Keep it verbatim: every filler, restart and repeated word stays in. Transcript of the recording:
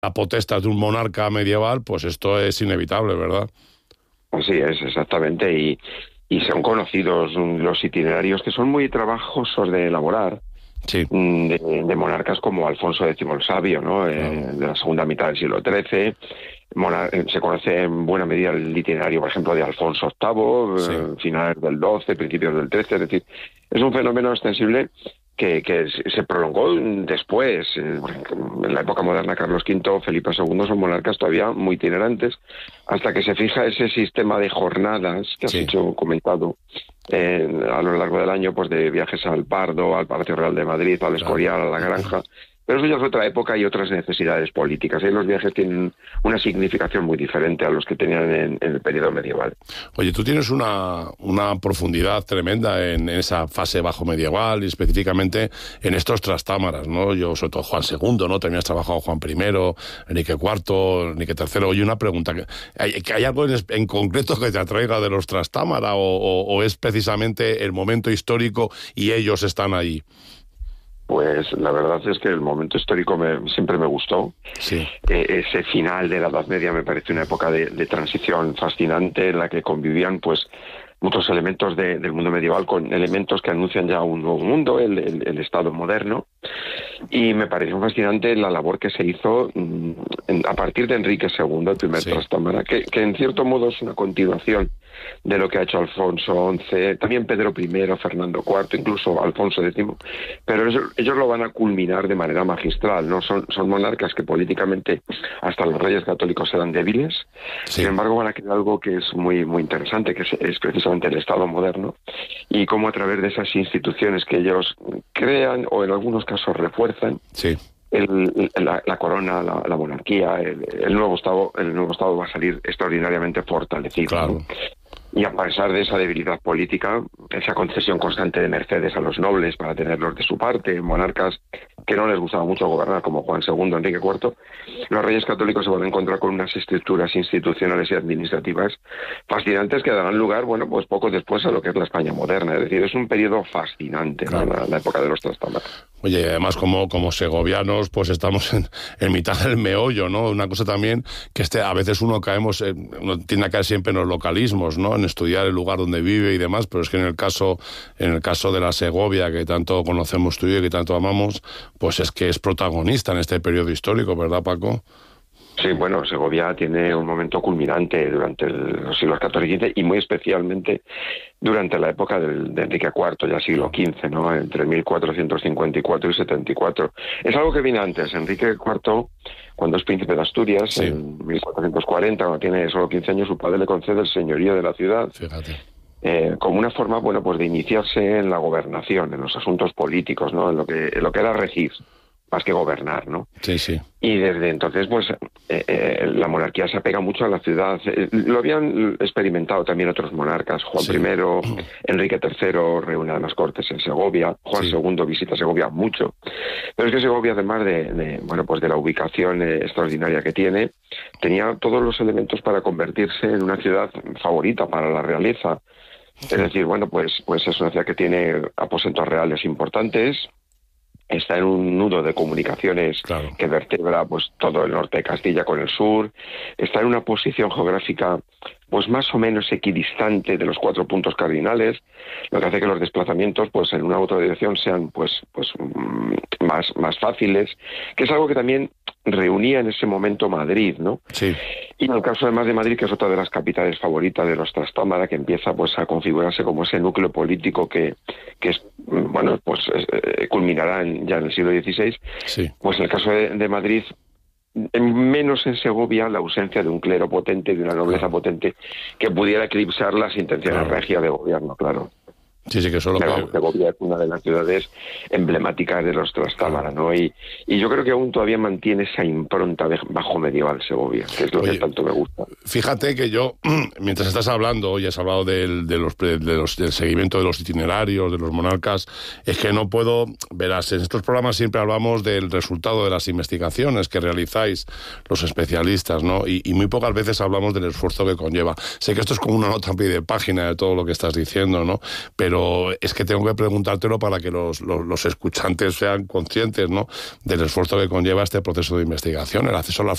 la potestad de un monarca medieval, pues esto es inevitable, ¿verdad? Así es, exactamente, y, y son conocidos los itinerarios que son muy trabajosos de elaborar, sí. de, de monarcas como Alfonso décimo el Sabio, ¿no? Eh, Claro. de la segunda mitad del siglo trece. Monar- se conoce en buena medida el itinerario, por ejemplo, de Alfonso octavo, Sí. eh, finales del doce, principios del trece, es decir, es un fenómeno extensible que, que se prolongó después. Eh, en la época moderna, Carlos quinto, Felipe segundo son monarcas todavía muy itinerantes, hasta que se fija ese sistema de jornadas que has Sí. hecho comentado eh, a lo largo del año, pues de viajes al Pardo, al Palacio Real de Madrid, al Escorial, a la Granja. Pero eso ya es otra época y otras necesidades políticas. Ahí los viajes tienen una significación muy diferente a los que tenían en, en el periodo medieval. Oye, tú tienes una, una profundidad tremenda en esa fase bajo medieval y específicamente en estos trastámaras, ¿no? Yo, sobre todo Juan segundo, ¿no? También has trabajado Juan primero, Enrique cuarto, Enrique tercero. Oye, una pregunta, ¿hay, ¿hay algo en, en concreto que te atraiga de los trastámara o, o, o es precisamente el momento histórico y ellos están ahí? Pues la verdad es que el momento histórico me, siempre me gustó. Sí. Eh, ese final de la Edad Media me parece una época de, de transición fascinante en la que convivían pues muchos elementos de, del mundo medieval con elementos que anuncian ya un nuevo mundo, el, el, el Estado moderno. Y me pareció fascinante la labor que se hizo mmm, en, a partir de Enrique segundo, el primer Sí. trastámara, que, que en cierto modo es una continuación de lo que ha hecho Alfonso once, también Pedro primero, Fernando cuarto, incluso Alfonso décimo, pero ellos, ellos lo van a culminar de manera magistral, ¿no? Son, son monarcas que políticamente hasta los reyes católicos eran débiles, Sí. sin embargo van a crear algo que es muy, muy interesante, que es, es precisamente el Estado moderno, y cómo a través de esas instituciones que ellos crean o en algunos casos refuerzan, Sí. El, la, la corona, la, la monarquía, el, el nuevo Estado, el nuevo Estado va a salir extraordinariamente fortalecido. Claro. ¿no? Y a pesar de esa debilidad política, esa concesión constante de mercedes a los nobles para tenerlos de su parte, monarcas que no les gustaba mucho gobernar, como Juan segundo, Enrique cuarto, los reyes católicos se van a encontrar con unas estructuras institucionales y administrativas fascinantes que darán lugar, bueno, pues poco después a lo que es la España moderna. Es decir, es un periodo fascinante, Claro. ¿no? la, la época de los trastámaras. Oye, además como, como segovianos, pues estamos en, en mitad del meollo, ¿no? Una cosa también que este, a veces uno caemos, en, uno tiende a caer siempre en los localismos, ¿no? En estudiar el lugar donde vive y demás, pero es que en el caso, en el caso de la Segovia, que tanto conocemos tú y yo y que tanto amamos, pues es que es protagonista en este periodo histórico, ¿verdad, Paco? Sí, bueno, Segovia tiene un momento culminante durante el, los siglos catorce y quince y muy especialmente durante la época del, de Enrique cuarto, ya siglo quince, ¿no? Entre mil cuatrocientos cincuenta y cuatro y setenta y cuatro. Es algo que viene antes. Enrique cuarto, cuando es príncipe de Asturias, sí. en mil cuatrocientos cuarenta, cuando tiene solo quince años, su padre le concede el señorío de la ciudad. Fíjate. Eh, como una forma, bueno, pues de iniciarse en la gobernación, en los asuntos políticos, ¿no? En lo que, en lo que era regir, más que gobernar, ¿no? Sí, sí. Y desde entonces, pues, eh, eh, la monarquía se apega mucho a la ciudad. Eh, lo habían experimentado también otros monarcas. Juan Sí. primero, Enrique tercero reúne a las cortes en Segovia. Juan Sí. segundo visita Segovia mucho. Pero es que Segovia, además de, de bueno, pues de la ubicación eh, extraordinaria que tiene, tenía todos los elementos para convertirse en una ciudad favorita para la realeza. Es decir, bueno, pues, pues es una ciudad que tiene aposentos reales importantes. Está en un nudo de comunicaciones Claro. que vertebra pues todo el norte de Castilla con el sur. Está en una posición geográfica pues más o menos equidistante de los cuatro puntos cardinales, lo que hace que los desplazamientos pues en una autodirección sean pues pues más, más fáciles, que es algo que también reunía en ese momento Madrid, ¿no? Sí. Y en el caso además de Madrid, que es otra de las capitales favoritas de los Trastámara, que empieza pues a configurarse como ese núcleo político que, que es, bueno, pues eh, culminará en, ya en el siglo dieciséis, Sí. pues en el caso de, de Madrid, en menos en Segovia, la ausencia de un clero potente, de una nobleza Claro. potente, que pudiera eclipsar las intenciones Claro. regias de gobierno, claro. Sí, sí, que solo Pero que... Segovia es una de las ciudades emblemáticas de los Trastámara, ¿no? Y, y yo creo que aún todavía mantiene esa impronta de bajo medieval Segovia, que es lo Oye, que tanto me gusta. Fíjate que yo, mientras estás hablando, y has hablado del, de los, de los, del seguimiento de los itinerarios, de los monarcas, es que no puedo, verás, en estos programas siempre hablamos del resultado de las investigaciones que realizáis los especialistas, ¿no? Y, y muy pocas veces hablamos del esfuerzo que conlleva. Sé que esto es como una nota a pie de página de todo lo que estás diciendo, ¿no? Pero pero es que tengo que preguntártelo para que los, los, los escuchantes sean conscientes, ¿no?, del esfuerzo que conlleva este proceso de investigación, el acceso a la